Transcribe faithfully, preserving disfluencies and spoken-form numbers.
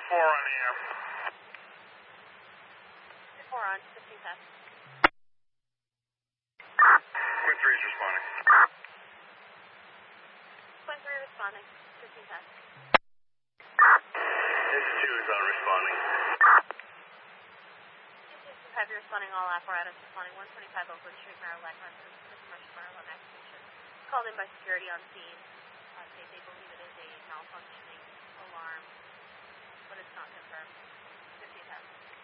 four on the air. four on, fifteen test. Quinn three is responding. Quinn three responding, fifteen test. H two is on responding. Heavy responding, all apparatus responding, one twenty-five Oakland Street, Maryland, commercial Maryland activation. Called in by security on scene. Uh, they, they believe it is a malfunctioning alarm, but it's not confirmed. fifteen test.